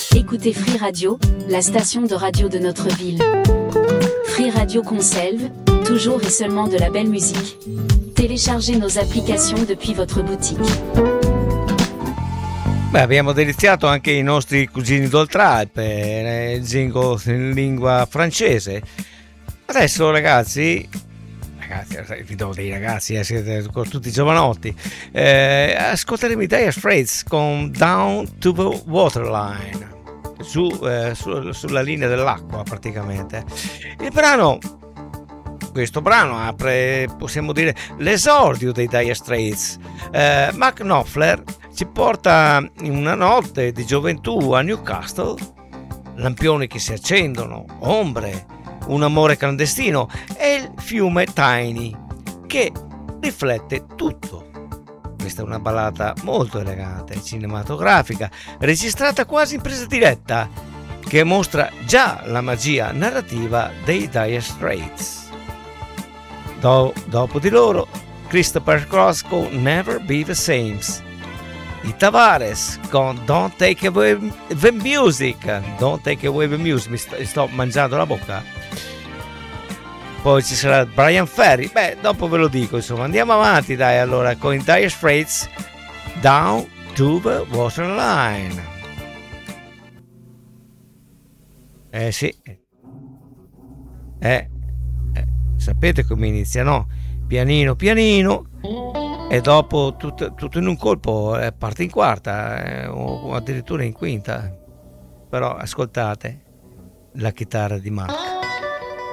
Écoutez Free Radio, la station de radio de notre ville. Free Radio Conselve, toujours et seulement de la belle musique. Téléchargez nos applications depuis votre boutique. Beh, abbiamo deliziato anche i nostri cugini d'Oltralpe, jingle in lingua francese. Adesso ragazzi, vi do dei ragazzi, siete tutti giovanotti, ascolteremo i Dire Straits con Down to the Waterline, sulla linea dell'acqua praticamente. Questo brano apre, possiamo dire, l'esordio dei Dire Straits. Mark Knopfler ci porta in una notte di gioventù a Newcastle, lampioni che si accendono, ombre, un amore clandestino e il fiume Tyne che riflette tutto. Questa è una ballata molto elegante, cinematografica, registrata quasi in presa diretta, che mostra già la magia narrativa dei Dire Straits. Dopo di loro, Christopher Cross con Never Be the Same, i Tavares con Don't Take Away the Music, mi sto mangiando la bocca. Poi ci sarà Brian Ferry, dopo ve lo dico, insomma. Andiamo avanti, dai, allora, con i Dire Straits, Down to the Waterline. Sì, sapete come inizia, no? Pianino pianino e dopo tutto in un colpo parte in quarta o addirittura in quinta. Però ascoltate la chitarra di Mark.